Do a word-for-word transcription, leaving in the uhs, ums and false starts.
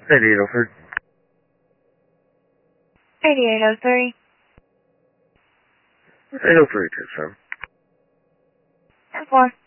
eighty-eight oh three. eighty-eight oh three. eight oh three, two seven. ten four.